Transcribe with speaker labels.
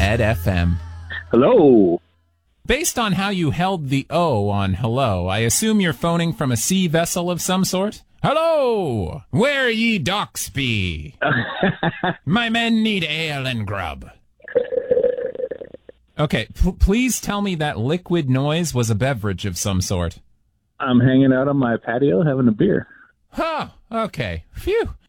Speaker 1: Ed FM.
Speaker 2: Hello.
Speaker 1: Based on how you held the O on hello, I assume you're phoning from a sea vessel of some sort? Hello! Where ye docks be? My men need ale and grub. Okay, please tell me that liquid noise was a beverage of some sort.
Speaker 2: I'm hanging out on my patio having a beer.
Speaker 1: Oh, okay. Phew.